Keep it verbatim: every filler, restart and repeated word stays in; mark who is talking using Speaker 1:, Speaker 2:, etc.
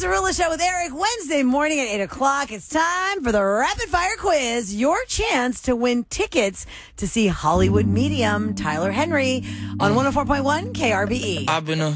Speaker 1: Cerullo Show with Eric, Wednesday morning at eight o'clock. It's time for the Rapid Fire Quiz. Your chance to win tickets to see Hollywood medium Tyler Henry on one oh four point one K R B E.
Speaker 2: I've been a